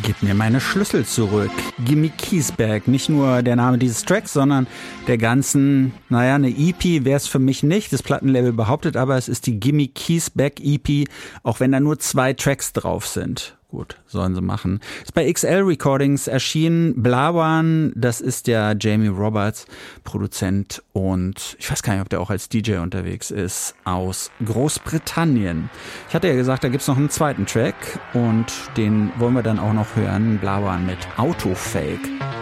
Gib mir meine Schlüssel zurück. Gimme Keys Back. Nicht nur der Name dieses Tracks, sondern der ganzen, eine EP wäre es für mich nicht. Das Plattenlabel behauptet aber, es ist die Gimme Keys Back EP, auch wenn da nur 2 Tracks drauf sind. Gut, sollen sie machen. Ist bei XL Recordings erschienen. Blawan, das ist der Jamie Roberts, Produzent und ich weiß gar nicht, ob der auch als DJ unterwegs ist, aus Großbritannien. Ich hatte ja gesagt, da gibt's noch einen zweiten Track und den wollen wir dann auch noch hören. Blawan mit Autofake.